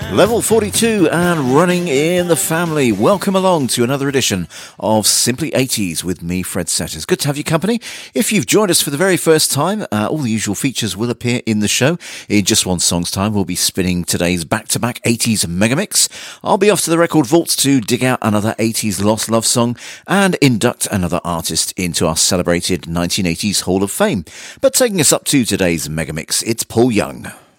Level 42 and running in the family. Welcome along to another edition of Simply 80s with me, Fred Setters. Good to have your company. If you've joined us for the very first time, all the usual features will appear in the show. In just one song's time, we'll be spinning today's back-to-back 80s megamix. I'll be off to the record vaults to dig out another 80s lost love song and induct another artist into our celebrated 1980s Hall of Fame. But taking us up to today's megamix, it's Paul Young.